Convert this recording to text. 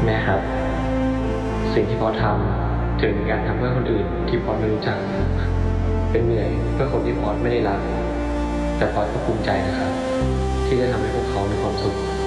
แม่ครับสิ่งที่พอทำถึงการทำเพื่อคนอื่นที่พอไม่รู้จักเป็นเหนื่อยเพื่อคนที่พอไม่ได้รักแต่พอก็ภูมิใจนะครับที่ได้ทำให้พวกเขามีความสุข